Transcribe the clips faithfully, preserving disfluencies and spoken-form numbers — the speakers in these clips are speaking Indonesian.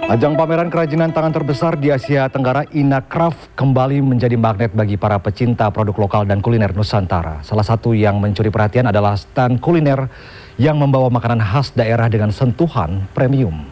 Ajang pameran kerajinan tangan terbesar di Asia Tenggara, Inacraft, kembali menjadi magnet bagi para pecinta produk lokal dan kuliner Nusantara. Salah satu yang mencuri perhatian adalah stand kuliner yang membawa makanan khas daerah dengan sentuhan premium.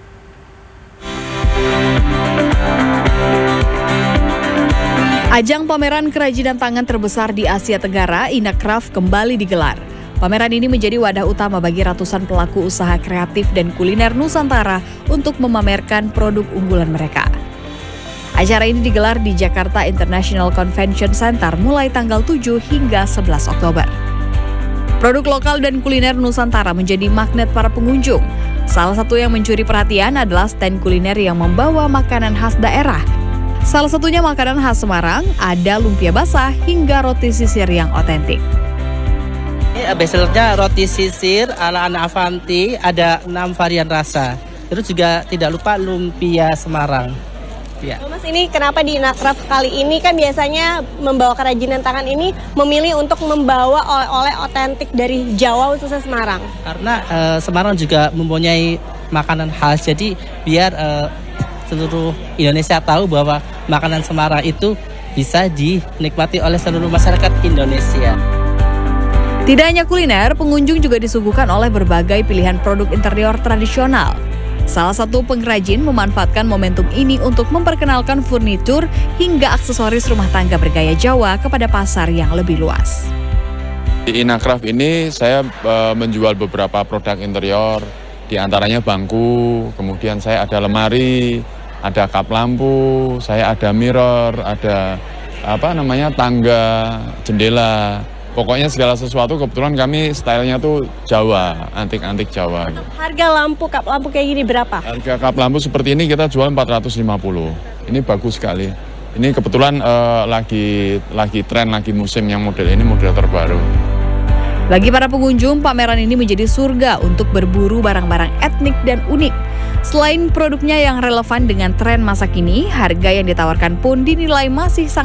Ajang pameran kerajinan tangan terbesar di Asia Tenggara, Inacraft, kembali digelar. Pameran ini menjadi wadah utama bagi ratusan pelaku usaha kreatif dan kuliner Nusantara untuk memamerkan produk unggulan mereka. Acara ini digelar di Jakarta International Convention Center mulai tanggal tujuh hingga sebelas Oktober. Produk lokal dan kuliner Nusantara menjadi magnet para pengunjung. Salah satu yang mencuri perhatian adalah stand kuliner yang membawa makanan khas daerah. Salah satunya makanan khas Semarang, ada lumpia basah hingga roti sisir yang otentik. Ini bestsellernya roti sisir ala Ana Avanti, ada enam varian rasa. Terus juga tidak lupa lumpia Semarang. Ya. Mas, ini kenapa di Inacraft kali ini kan biasanya membawa kerajinan tangan ini memilih untuk membawa oleh-oleh otentik dari Jawa khususnya Semarang? Karena uh, Semarang juga mempunyai makanan khas, jadi biar uh, seluruh Indonesia tahu bahwa makanan Semarang itu bisa dinikmati oleh seluruh masyarakat Indonesia. Tidak hanya kuliner, pengunjung juga disuguhkan oleh berbagai pilihan produk interior tradisional. Salah satu pengrajin memanfaatkan momentum ini untuk memperkenalkan furnitur hingga aksesoris rumah tangga bergaya Jawa kepada pasar yang lebih luas. Di Inacraft ini saya e, menjual beberapa produk interior, diantaranya bangku, kemudian saya ada lemari, ada kap lampu, saya ada mirror, ada apa namanya tangga, jendela. Pokoknya segala sesuatu, kebetulan kami stylenya tuh Jawa, antik-antik Jawa. Harga lampu, kap lampu kayak gini berapa? Harga kap lampu seperti ini kita jual empat ratus lima puluh. Ini bagus sekali. Ini kebetulan uh, lagi lagi tren, lagi musim yang model ini model terbaru. Bagi para pengunjung, pameran ini menjadi surga untuk berburu barang-barang etnik dan unik. Selain produknya yang relevan dengan tren masa kini, harga yang ditawarkan pun dinilai masih sangat